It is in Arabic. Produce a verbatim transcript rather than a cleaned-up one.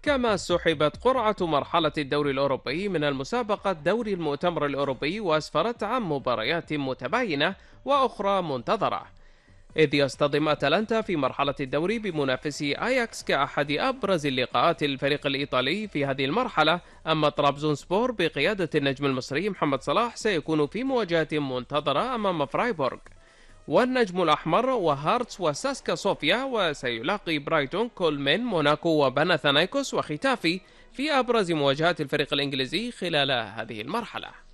كما سحبت قرعة مرحلة الدوري الأوروبي من المسابقة دوري المؤتمر الأوروبي، وأسفرت عن مباريات متباينة وأخرى منتظرة، إذ يصطدم أتلانتا في مرحلة الدوري بمنافسي أياكس كأحد أبرز اللقاءات الفريق الإيطالي في هذه المرحلة. أما طرابزونسبور بقيادة النجم المصري محمد صلاح سيكون في مواجهة منتظرة أمام فرايبورغ، والنجم الأحمر وهارتس وساسكا صوفيا، وسيلاقي برايتون كل من موناكو وبناثانايكوس وختافي في أبرز مواجهات الفريق الإنجليزي خلال هذه المرحلة.